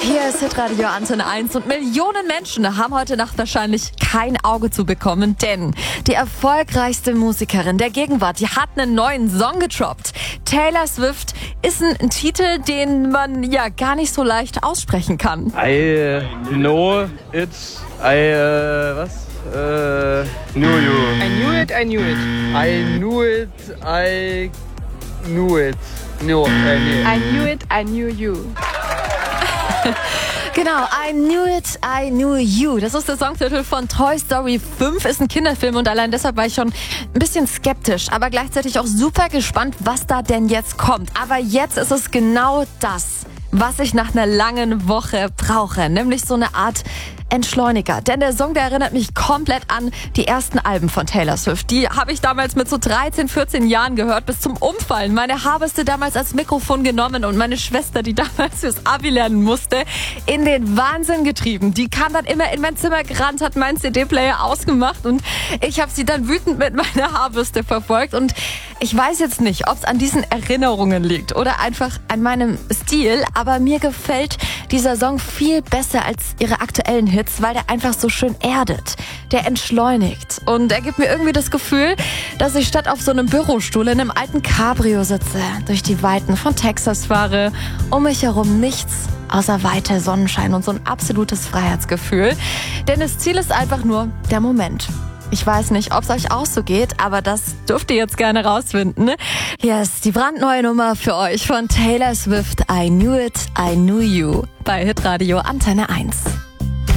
Hier ist Hitradio Antenne 1 und Millionen Menschen haben heute Nacht wahrscheinlich kein Auge zu bekommen, denn die erfolgreichste Musikerin der Gegenwart, die hat einen neuen Song gedroppt. Taylor Swift ist ein Titel, den man ja gar nicht so leicht aussprechen kann. I know it, knew you. I knew it. I knew it, I knew it. No, nee. I knew it, I knew you. Genau, I Knew It, I Knew You. Das ist der Songtitel von Toy Story 5, ist ein Kinderfilm und allein deshalb war ich schon ein bisschen skeptisch, aber gleichzeitig auch super gespannt, was da denn jetzt kommt. Aber jetzt ist es genau das, was ich nach einer langen Woche brauche, nämlich so eine Art Entschleuniger. Denn der Song, der erinnert mich komplett an die ersten Alben von Taylor Swift. Die habe ich damals mit so 13, 14 Jahren gehört, bis zum Umfallen. Meine Haarbürste damals als Mikrofon genommen und meine Schwester, die damals fürs Abi lernen musste, in den Wahnsinn getrieben. Die kam dann immer in mein Zimmer gerannt, hat meinen CD-Player ausgemacht und ich habe sie dann wütend mit meiner Haarbürste verfolgt. Und ich weiß jetzt nicht, ob es an diesen Erinnerungen liegt oder einfach an meinem Stil, aber mir gefällt dieser Song viel besser als ihre aktuellen Hits, weil der einfach so schön erdet. Der entschleunigt. Und er gibt mir irgendwie das Gefühl, dass ich statt auf so einem Bürostuhl in einem alten Cabrio sitze, durch die Weiten von Texas fahre, um mich herum nichts außer Weite, Sonnenschein und so ein absolutes Freiheitsgefühl. Denn das Ziel ist einfach nur der Moment. Ich weiß nicht, ob es euch auch so geht, aber das dürft ihr jetzt gerne rausfinden. Hier ist die brandneue Nummer für euch von Taylor Swift, I Knew It, I Knew You, bei Hitradio Antenne 1.